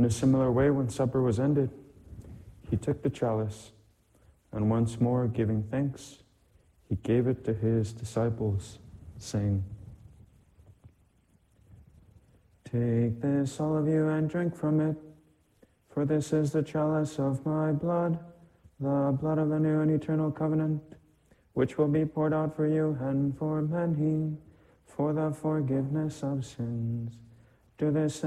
In a similar way, when supper was ended, he took the chalice, and once more giving thanks, he gave it to his disciples, saying, "Take this, all of you, and drink from it, for this is the chalice of my blood, the blood of the new and eternal covenant, which will be poured out for you and for many, for the forgiveness of sins. Do this